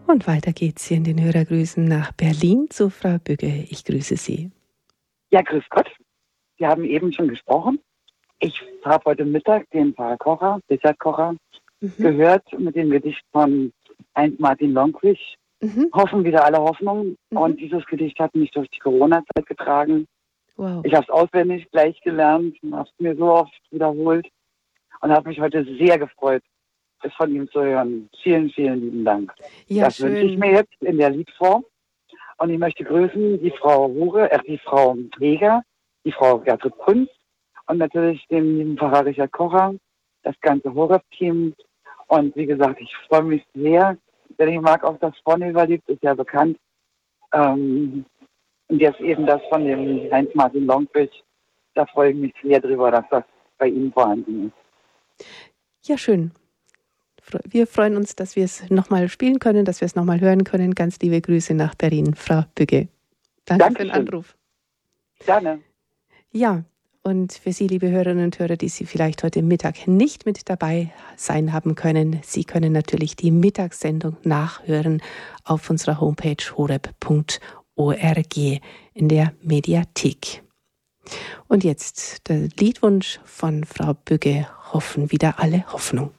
Und weiter geht's hier in den Hörergrüßen nach Berlin zu Frau Bügge. Ich grüße Sie. Ja, grüß Gott. Wir haben eben schon gesprochen. Ich habe heute Mittag den Pfarrer Kocher, Richard Kocher, gehört mit dem Gedicht von Heinz Martin Lonquich. Hoffen wieder alle Hoffnung. Und dieses Gedicht hat mich durch die Corona-Zeit getragen. Wow. Ich habe es auswendig gleich gelernt und habe es mir so oft wiederholt und habe mich heute sehr gefreut, es von ihm zu hören. Vielen, vielen lieben Dank. Ja, das wünsche ich mir jetzt in der Liedform. Und ich möchte grüßen die Frau die Frau Weger, die Frau Gertrud Kunz und natürlich den lieben Pfarrer Richard Kocher, das ganze Horeb-Team. Und wie gesagt, ich freue mich sehr, denn ich mag auch das Vornehmerlied, ist ja bekannt. Und jetzt eben das von dem Heinz Martin Lonquich. Da freue ich mich sehr drüber, dass das bei Ihnen vorhanden ist. Ja, schön. Wir freuen uns, dass wir es nochmal spielen können, dass wir es nochmal hören können. Ganz liebe Grüße nach Berlin, Frau Bügge. Danke für den Anruf. Gerne. Ja, und für Sie, liebe Hörerinnen und Hörer, die Sie vielleicht heute Mittag nicht mit dabei sein haben können, Sie können natürlich die Mittagssendung nachhören auf unserer Homepage horeb.org in der Mediathek. Und jetzt der Liedwunsch von Frau Bügge, Hoffen wieder alle Hoffnung.